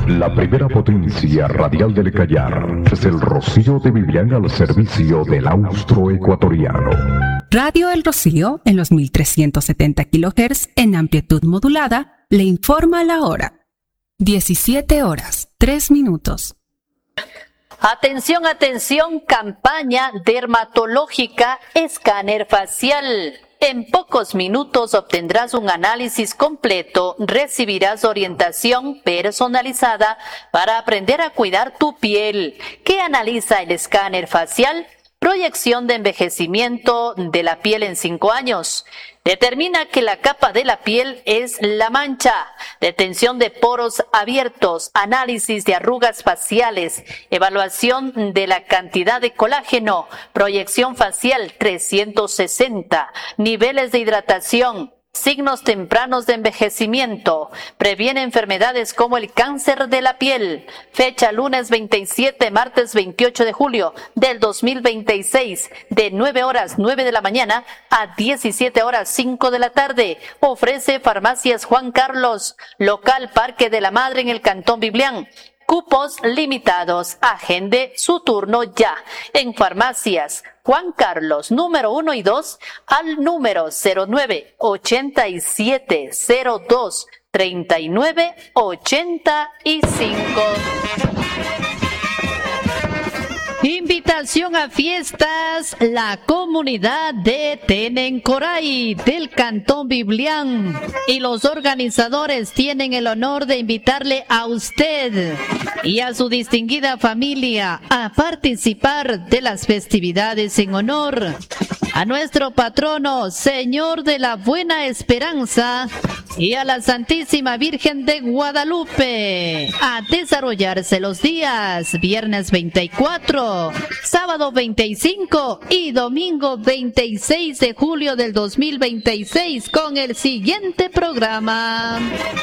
La primera potencia radial del Callao es el Rocío de Vivian al servicio del austroecuatoriano. Radio El Rocío, en los 1370 kHz en amplitud modulada, le informa la hora. 17 horas, 3 minutos. Atención, atención, campaña dermatológica escáner facial. En pocos minutos obtendrás un análisis completo, recibirás orientación personalizada para aprender a cuidar tu piel. ¿Qué analiza el escáner facial? Proyección de envejecimiento de la piel en 5 años. Determina que la capa de la piel es la mancha. Detención de poros abiertos. Análisis de arrugas faciales. Evaluación de la cantidad de colágeno. Proyección facial 360. Niveles de hidratación. Signos tempranos de envejecimiento. Previene enfermedades como el cáncer de la piel. Fecha lunes 27, martes 28 de julio del 2026, de 9 horas 9 de la mañana a 17 horas 5 de la tarde. Ofrece Farmacias Juan Carlos, local Parque de la Madre en el Cantón Biblián. Cupos limitados. Agende su turno ya en Farmacias Juan Carlos, número 1 y 2, al número 0987023985. Invitación a fiestas, la comunidad de Tenencoray del Cantón Biblián y los organizadores tienen el honor de invitarle a usted y a su distinguida familia a participar de las festividades en honor a nuestro patrono, Señor de la Buena Esperanza, y a la Santísima Virgen de Guadalupe, a desarrollarse los días viernes 24, sábado 25 y domingo 26 de julio del 2026 con el siguiente programa.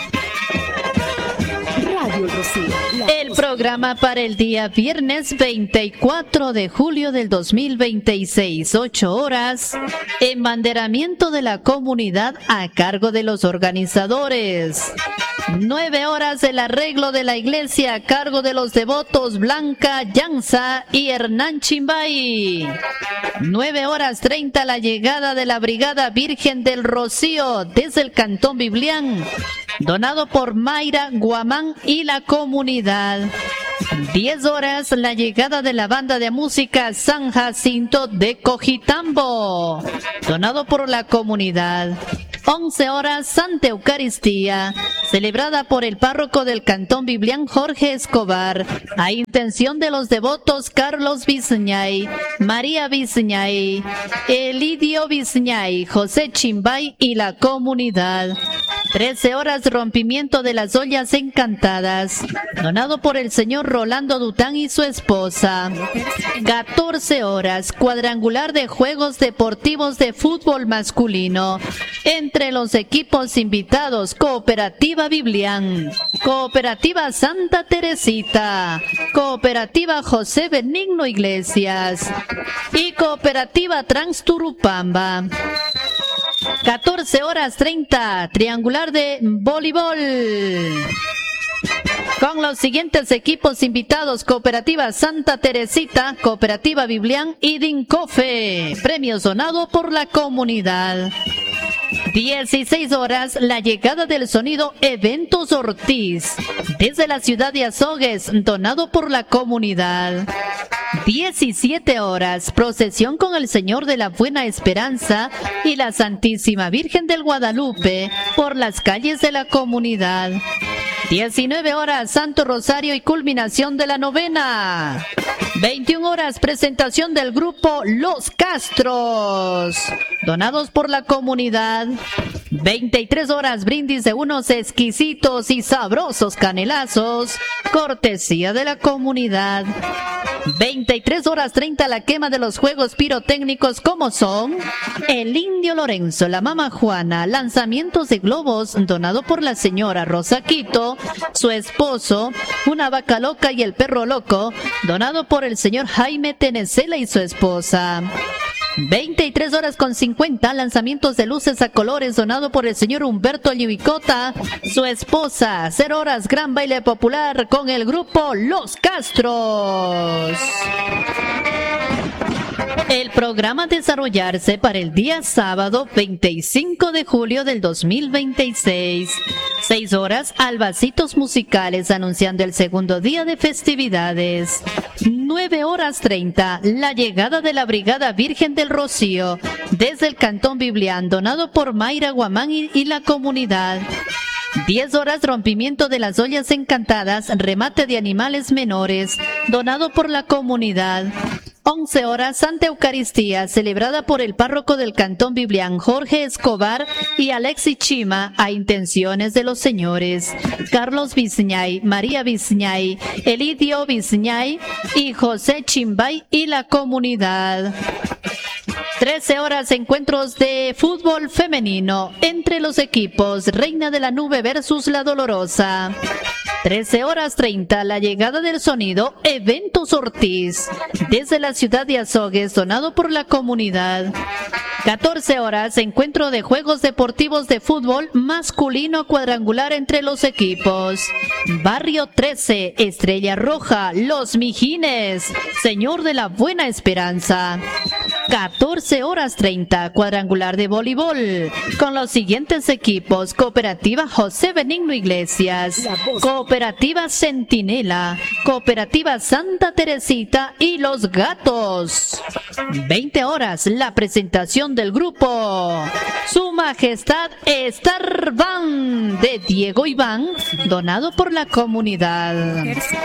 Radio Rocío. El programa para el día viernes 24 de julio del 2026, 8 horas, embanderamiento de la comunidad a cargo de los organizadores. 9 horas, el arreglo de la iglesia a cargo de los devotos Blanca Llanza y Hernán Chimbay. 9 horas 30, la llegada de la Brigada Virgen del Rocío desde el Cantón Biblián, donado por Mayra Guamán y la comunidad. 10 horas, la llegada de la banda de música San Jacinto de Cojitambo, donado por la comunidad. 11 horas, Santa Eucaristía, celebrada por el párroco del Cantón Biblián, Jorge Escobar, a intención de los devotos Carlos Bizñay, María Bizñay, Elidio Bizñay, José Chimbay y la comunidad. 13 horas, rompimiento de las ollas encantadas, donado por el señor Rolando Dután y su esposa. 14 horas, cuadrangular de juegos deportivos de fútbol masculino, entre los equipos invitados: Cooperativa Biblián, Cooperativa Santa Teresita, Cooperativa José Benigno Iglesias y Cooperativa Transturupamba. 14 horas 30, triangular de voleibol, con los siguientes equipos invitados: Cooperativa Santa Teresita, Cooperativa Biblián y Dincofe. Premios donado por la comunidad. 16 horas, la llegada del sonido Eventos Ortiz desde la ciudad de Azogues, donado por la comunidad. 17 horas, procesión con el Señor de la Buena Esperanza y la Santísima Virgen del Guadalupe por las calles de la comunidad. 19 horas, Santo Rosario y culminación de la novena. 21 horas, presentación del grupo Los Castros, donados por la comunidad. 23 horas, brindis de unos exquisitos y sabrosos canelazos, cortesía de la comunidad. 23 horas 30, la quema de los juegos pirotécnicos como son el Indio Lorenzo, la Mama Juana, lanzamientos de globos, donado por la señora Rosa Quito, su esposo, una vaca loca y el perro loco, donado por el señor Jaime Tenecela y su esposa. 23:50, lanzamientos de luces a colores donado por el señor Humberto Llibicota, su esposa. 0 horas, gran baile popular con el grupo Los Castros. El programa a desarrollarse para el día sábado 25 de julio del 2026. 6 horas, albacitos musicales anunciando el segundo día de festividades. 9:30, la llegada de la Brigada Virgen del Rocío desde el Cantón Biblián, donado por Mayra Guamán y la comunidad. 10 horas, rompimiento de las ollas encantadas, remate de animales menores, donado por la comunidad. 11 horas, Santa Eucaristía, celebrada por el párroco del Cantón Biblián, Jorge Escobar y Alexis Chima, a intenciones de los señores Carlos Bizñay, María Bizñay, Elidio Bizñay y José Chimbay y la comunidad. 13 horas, encuentros de fútbol femenino entre los equipos Reina de la Nube versus La Dolorosa. 13:30, la llegada del sonido Eventos Ortiz desde la ciudad de Azogues, donado por la comunidad. 14 horas, encuentro de juegos deportivos de fútbol masculino cuadrangular entre los equipos Barrio 13, Estrella Roja, Los Mijines, Señor de la Buena Esperanza. 14:30, cuadrangular de voleibol con los siguientes equipos: Cooperativa José Benigno Iglesias, Cooperativa Centinela, Cooperativa Santa Teresita y Los Gatos. 20 horas, la presentación del grupo Su Majestad Star Band de Diego Iván, donado por la comunidad.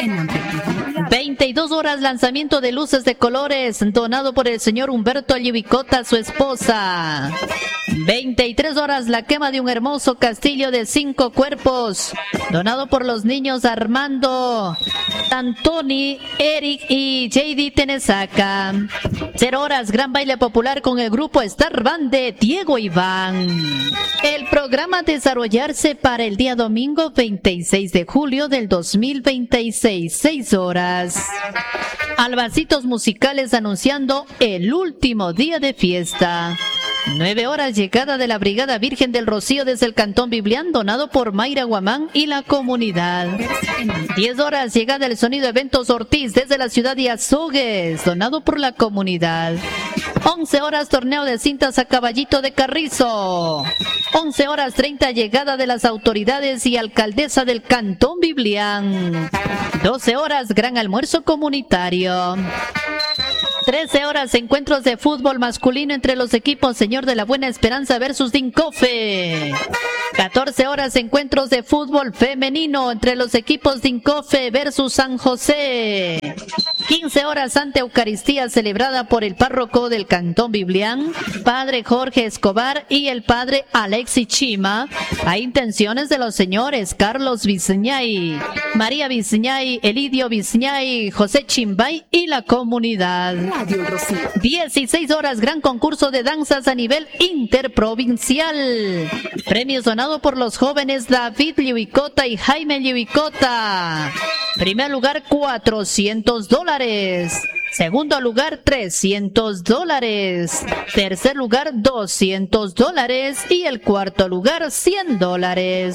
22 horas, lanzamiento de luces de colores, donado por el señor Humberto Llibicota, su esposa. 23 horas, la quema de un hermoso castillo de 5 cuerpos, donado por los niños Armando, Antoni, Eric y JD Tenesaca. 0 horas, gran baile popular con el grupo Star Band de Diego Iván. El programa a desarrollarse para el día domingo 26 de julio del 2026, 6 horas. Albacitos musicales anunciando el último día de fiesta. 9 horas, llegada de la Brigada Virgen del Rocío desde el Cantón Biblián, donado por Mayra Guamán y la comunidad. 10 horas, llegada del sonido Eventos Ortiz desde la ciudad de Azogues, donado por la comunidad. 11 horas, torneo de cintas a Caballito de Carrizo. 11:30, llegada de las autoridades y alcaldesa del Cantón Biblián. 12 horas, gran almuerzo comunitario. 13 horas, encuentros de fútbol masculino entre los equipos Señor de la Buena Esperanza versus Dincofe. 14 horas, encuentros de fútbol femenino entre los equipos Dincofe versus San José. 15 horas, Santa Eucaristía celebrada por el párroco del Cantón Biblián, Padre Jorge Escobar y el Padre Alexis Chima, a intenciones de los señores Carlos Bizñay, María Bizñay, Elidio Bizñay, José Chimbay y la comunidad. 16 horas, gran concurso de danzas a nivel interprovincial. Premios donados por los jóvenes David Llibicota y Jaime Llibicota. Primer lugar, $400. Segundo lugar, $300. Tercer lugar, $200. Y el cuarto lugar, $100.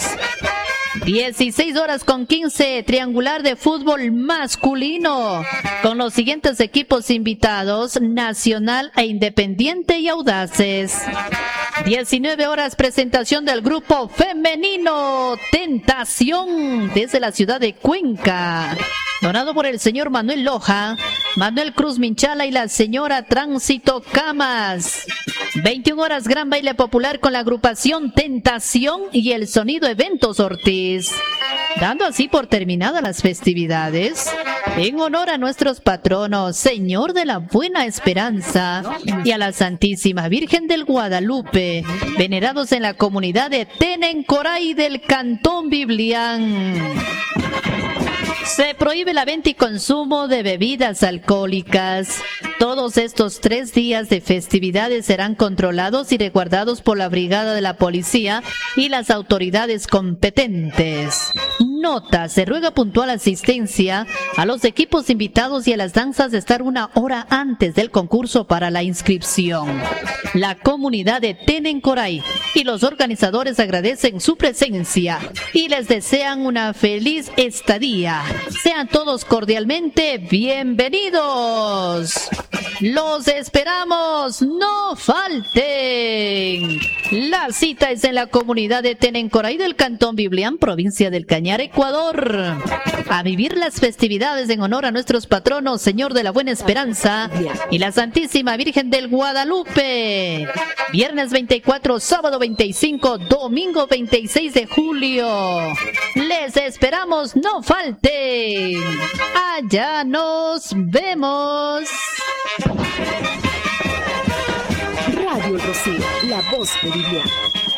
16:15, triangular de fútbol masculino con los siguientes equipos invitados: Nacional e Independiente y Audaces. 19 horas, presentación del grupo femenino Tentación desde la ciudad de Cuenca, donado por el señor Manuel Loja, Manuel Cruz Minchala y la señora Tránsito Camas. 21 horas, gran baile popular con la agrupación Tentación y el sonido Eventos Ortiz. Dando así por terminadas las festividades, en honor a nuestros patronos, Señor de la Buena Esperanza y a la Santísima Virgen del Guadalupe, venerados en la comunidad de Tenencoray del Cantón Biblián. Se prohíbe la venta y consumo de bebidas alcohólicas. Todos estos 3 días de festividades serán controlados y resguardados por la Brigada de la Policía y las autoridades competentes. Nota, se ruega puntual asistencia a los equipos invitados y a las danzas de estar 1 hora antes del concurso para la inscripción. La comunidad de Tenencoray y los organizadores agradecen su presencia y les desean una feliz estadía. Sean todos cordialmente bienvenidos. Los esperamos, no falten. La cita es en la comunidad de Tenencoray del Cantón Biblián, provincia del Cañar, Ecuador. A vivir las festividades en honor a nuestros patronos, Señor de la Buena Esperanza y la Santísima Virgen del Guadalupe. Viernes 24, sábado 25, domingo 26 de julio. Les esperamos, no falten. Allá nos vemos. Radio El Rocío, la voz de Biblián.